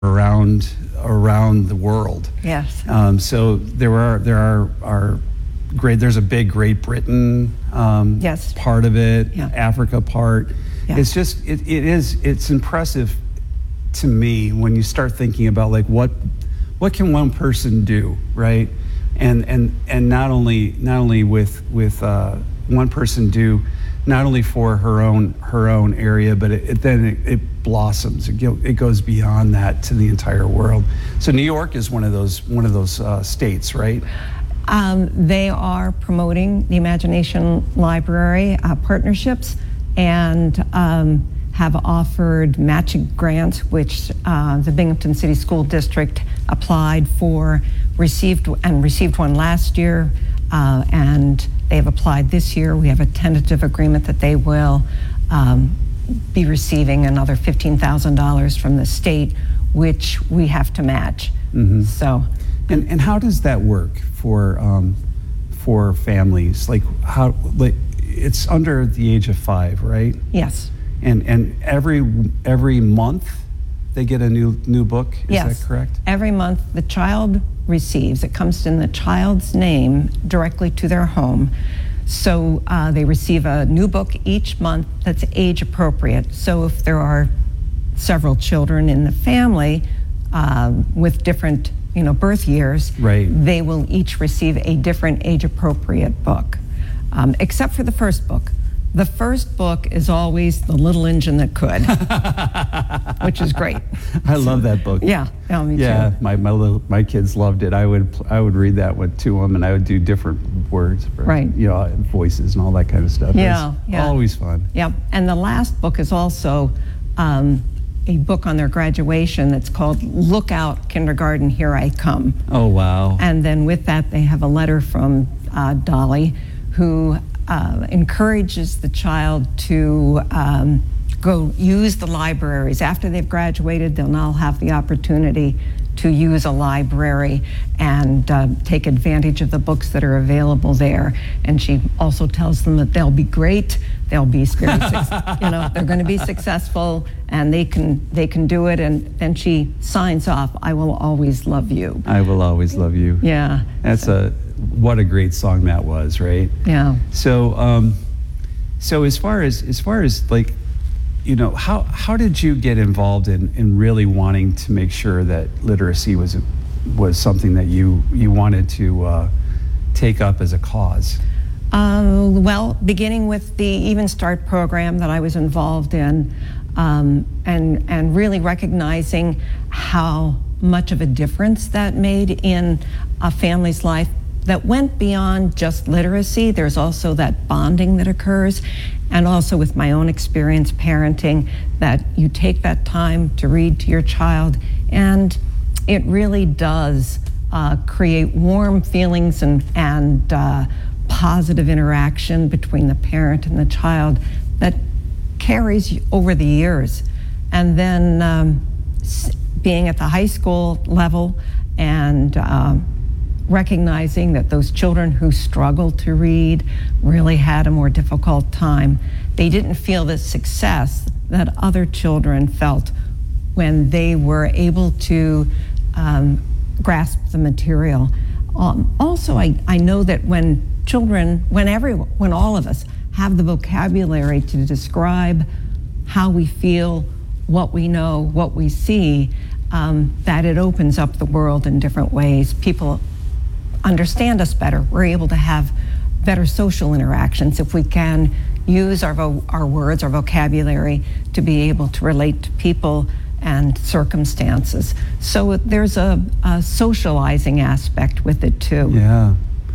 around the world. Yes. So there are there's a big Great Britain Yes. part of it, Yeah. Africa part. Yeah. It's impressive to me when you start thinking about like what can one person do, right? And not only with one person do not only for her own area, but it blossoms. It goes beyond that to the entire world. So New York is one of those states, right? They are promoting the Imagination Library partnerships and have offered matching grants, which the Binghamton City School District applied for, received one last year, and they have applied this year. We have a tentative agreement that they will be receiving another $15,000 from the state, which we have to match. Mm-hmm. So, and how does that work for families? Like it's under the age of 5, right? yes. And every month they get a new book. Is Yes. that correct? Every month the child receives, it comes in the child's name directly to their home. So they receive a new book each month that's age appropriate. So if there are several children in the family with different birth years, Right. they will each receive a different age appropriate book, except for the first book. The first book is always The Little Engine That Could, which is great. I love that book. Yeah, me Yeah, too. my kids loved it. I would read that one to them, and I would do different words for Right. voices and all that kind of stuff. Yeah, It's yeah. always fun. Yeah, and the last book is also a book on their graduation that's called Look Out, Kindergarten, Here I Come. Oh wow. And then with that, they have a letter from Dolly, who encourages the child to go use the libraries. After they've graduated, they'll now have the opportunity to use a library and take advantage of the books that are available there. And she also tells them that they'll be great, they'll be very they're going to be successful, and they can do it. And then she signs off, I will always love you. I will always love you. Yeah. That's what a great song that was, right? Yeah. So so as far as like, how did you get involved in really wanting to make sure that literacy was something that you wanted to take up as a cause? Well, beginning with the Even Start program that I was involved in, and really recognizing how much of a difference that made in a family's life that went beyond just literacy. There's also that bonding that occurs, and also with my own experience parenting, that you take that time to read to your child, and it really does create warm feelings and positive interaction between the parent and the child that carries over the years. And then being at the high school level and recognizing that those children who struggled to read really had a more difficult time. They didn't feel the success that other children felt when they were able to grasp the material. Also, I know that when all of us have the vocabulary to describe how we feel, what we know, what we see, that it opens up the world in different ways. People understand us better. We're able to have better social interactions if we can use our words, our vocabulary, to be able to relate to people and circumstances. So there's a socializing aspect with it too. Yeah,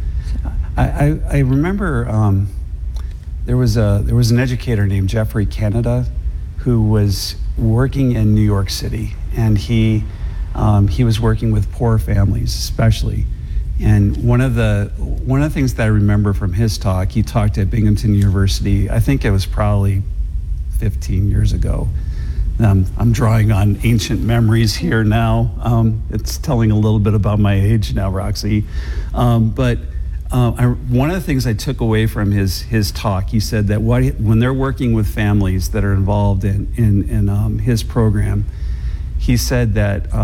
I remember there was an educator named Jeffrey Canada who was working in New York City, and he was working with poor families especially. And one of the things that I remember from his talk, he talked at Binghamton University, I think it was probably 15 years ago. I'm drawing on ancient memories here now. It's telling a little bit about my age now, Roxy. But one of the things I took away from his talk, he said that when they're working with families that are involved in his program, he said that